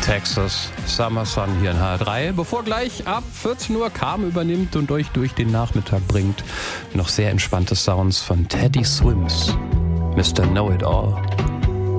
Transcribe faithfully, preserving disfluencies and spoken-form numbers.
Texas, Summer Sun hier in H R drei. Bevor gleich ab vierzehn Uhr Carmen übernimmt und euch durch den Nachmittag bringt, noch sehr entspannte Sounds von Teddy Swims, Mister Know It All.